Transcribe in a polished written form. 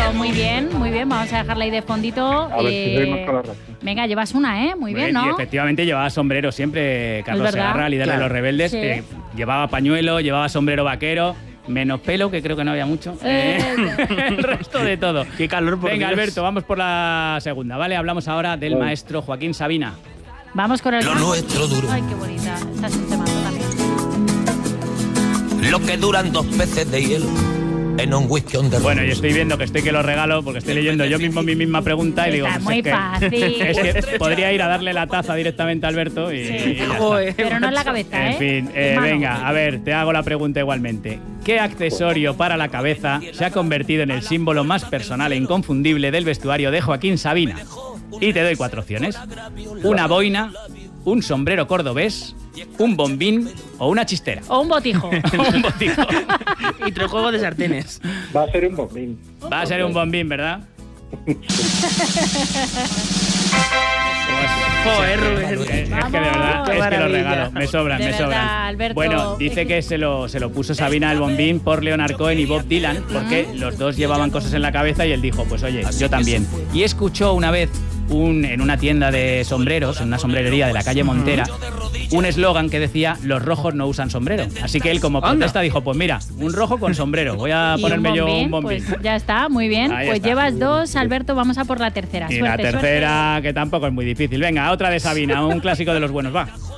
muy bien. Vamos a dejarla ahí de fondito. A ver si doy más con la razón. Venga, llevas una, Muy bien, ¿no? Y efectivamente llevaba sombrero siempre, Carlos Es verdad. Segarra, líder de los rebeldes. Sí. Llevaba pañuelo, llevaba sombrero vaquero. Menos pelo, que creo que no había mucho. El resto de todo. Qué calor, por Venga, Dios. Alberto, vamos por la segunda, ¿vale? Hablamos ahora del maestro Joaquín Sabina. Vamos con el... Lo nuestro duro. Ay, qué bonita. Esta es un temazo también. Lo que duran 2 peces de hielo en un whisky on the rocks. Bueno, y estoy viendo que estoy que lo regalo porque estoy leyendo yo mismo mi misma pregunta y digo... Está pues muy es que, fácil. Es que podría ir a darle la taza directamente a Alberto y ya está. Joder, Pero no en la cabeza, En fin, Mano. venga, a ver, te hago la pregunta igualmente. ¿Qué accesorio para la cabeza se ha convertido en el símbolo más personal e inconfundible del vestuario de Joaquín Sabina? Y te doy 4 opciones. Una boina, un sombrero cordobés, un bombín o una chistera. O un botijo. Un botijo. Y tres juegos de sartenes. Va a ser un bombín. Va a ser un bombín, ¿verdad? Joder, Rubén. Es que de verdad, Vamos. es que lo Maravilla. regalo, me sobran, De me verdad, sobran. Alberto. Bueno, dice que se lo puso Sabina el bombín por Leonard Cohen y Bob Dylan, porque los dos llevaban cosas en la cabeza y él dijo, pues oye, yo también. Y escuchó una vez en una tienda de sombreros, en una sombrerería de la calle Montera, un eslogan que decía, los rojos no usan sombrero. Así que él como protesta dijo, pues mira, un rojo con sombrero, voy a Y ponerme yo un bombín. Pues ya está, muy bien. Ahí Pues está. llevas 2, Alberto, vamos a por la tercera. Y Suerte, la tercera, que tampoco es muy difícil. Venga, otra de Sabina, un clásico de los buenos, va.